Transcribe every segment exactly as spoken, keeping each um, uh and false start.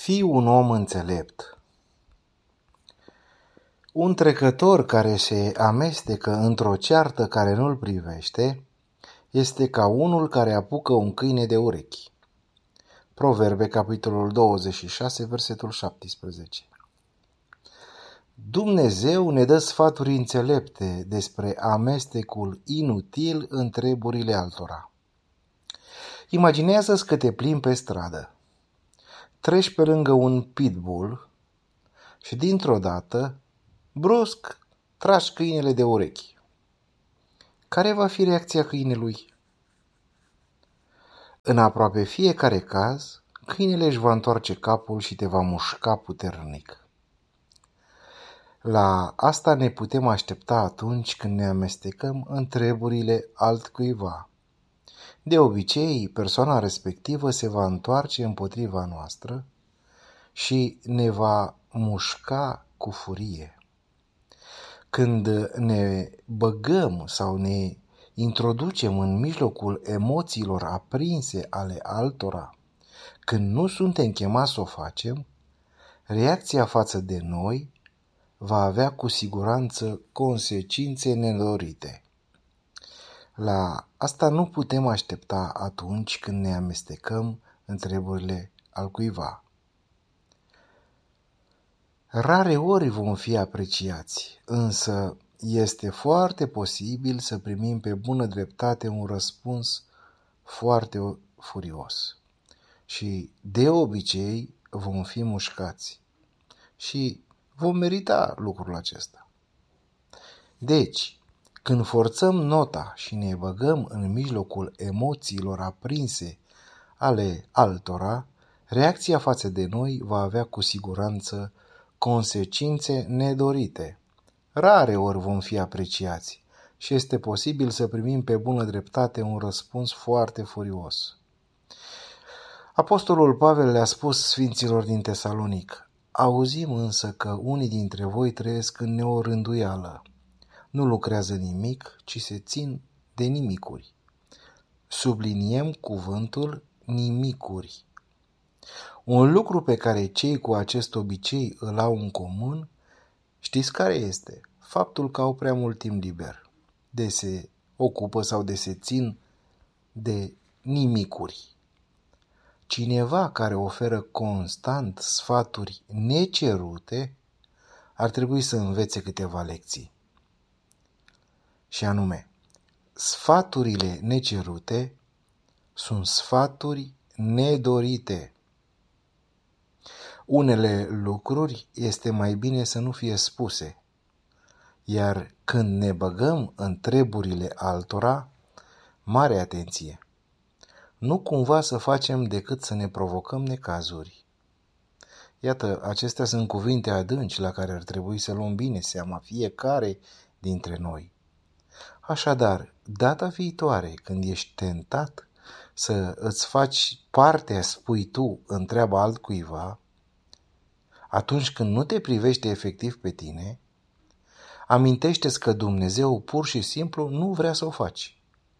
Fii un om înțelept. Un trecător care se amestecă într-o ceartă care nu-l privește este ca unul care apucă un câine de urechi. Proverbe, capitolul douăzeci și șase, versetul șaptesprezece. Dumnezeu ne dă sfaturi înțelepte despre amestecul inutil în treburile altora. Imaginează-ți că te plimbi pe stradă. Treci pe lângă un pitbull și dintr-o dată, brusc, tragi câinele de urechi. Care va fi reacția câinelui? În aproape fiecare caz, câinele își va întoarce capul și te va mușca puternic. La asta ne putem aștepta atunci când ne amestecăm în treburile altcuiva. De obicei, persoana respectivă se va întoarce împotriva noastră și ne va mușca cu furie. Când ne băgăm sau ne introducem în mijlocul emoțiilor aprinse ale altora, când nu suntem chemați să o facem, reacția față de noi va avea cu siguranță consecințe nedorite. La asta nu putem aștepta atunci când ne amestecăm în treburile altcuiva. Rare ori vom fi apreciați, însă este foarte posibil să primim pe bună dreptate un răspuns foarte furios. Și de obicei vom fi mușcați și vom merita lucrul acesta. Deci, când forțăm nota și ne băgăm în mijlocul emoțiilor aprinse ale altora, reacția față de noi va avea cu siguranță consecințe nedorite. Rare ori vom fi apreciați și este posibil să primim pe bună dreptate un răspuns foarte furios. Apostolul Pavel le-a spus sfinților din Tesalonic: auzim însă că unii dintre voi trăiesc în neorânduială. Nu lucrează nimic, ci se țin de nimicuri. Subliniem cuvântul nimicuri. Un lucru pe care cei cu acest obicei îl au în comun, știți care este? Faptul că au prea mult timp liber, de se ocupă sau de se țin de nimicuri. Cineva care oferă constant sfaturi necerute ar trebui să învețe câteva lecții. Și anume, sfaturile necerute sunt sfaturi nedorite. Unele lucruri este mai bine să nu fie spuse, iar când ne băgăm în treburile altora, mare atenție! Nu cumva să facem decât să ne provocăm necazuri. Iată, acestea sunt cuvinte adânci la care ar trebui să luăm bine seama fiecare dintre noi. Așadar, data viitoare când ești tentat să îți faci partea, spui tu, în treaba altcuiva, atunci când nu te privește efectiv pe tine, amintește-ți că Dumnezeu pur și simplu nu vrea să o faci.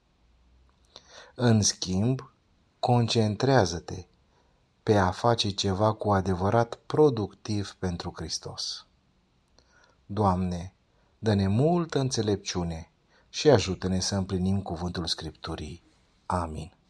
În schimb, concentrează-te pe a face ceva cu adevărat productiv pentru Hristos. Doamne, dă-ne multă înțelepciune și ajută-ne să împlinim cuvântul Scripturii. Amin.